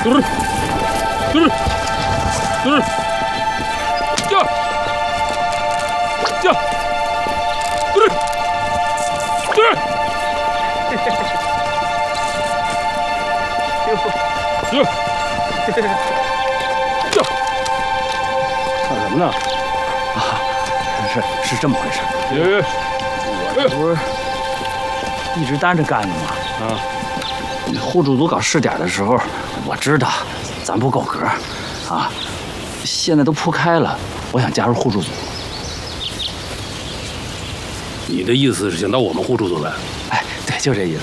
干什么呢？ 啊，是这么回事。我这不是一直单着干的吗？ 啊， 互助组搞试点的时候，我知道咱不够格，啊，现在都铺开了，我想加入互助组。 你的意思是想到我们互助组来？ 哎，对，就这意思。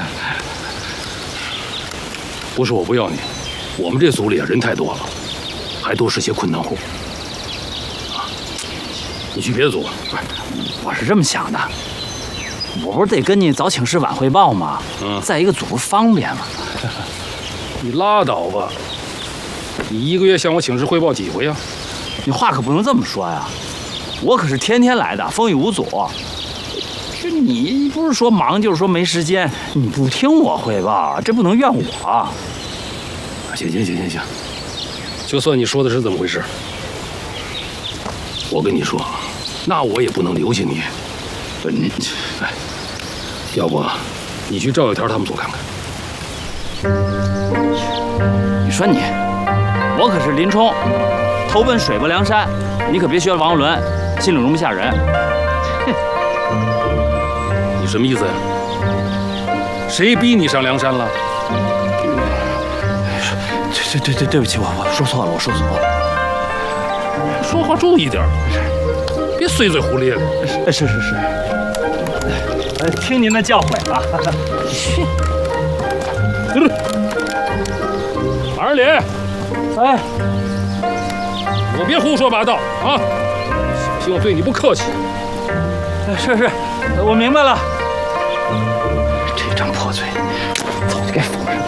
不是我不要你，我们这组里人太多了，还都是些困难户。啊，你去别的组吧。 我是这么想的，我不是得跟你早请示晚汇报吗？在一个组不方便吗？ 你拉倒吧，你1个月向我请示汇报几回呀？ 你话可不能这么说呀，我可是天天来的，风雨无阻。这你不是说忙就是说没时间，你不听我汇报，这不能怨我。 行，就算你说的是这么回事，我跟你说，那我也不能留下你。哎，要不你去赵有条他们组看看。 你说你，我可是林冲，投奔水泊梁山，你可别学王伦，心里容不下人。 你什么意思呀？谁逼你上梁山了？ 对不起，我说错了，我说错了。 说话注意点，别碎嘴胡咧咧。 是，听您的教诲了。 马二脸， 哎， 我别胡说八道啊！小心我对你不客气。 是，我明白了。这张破嘴，早就该封上。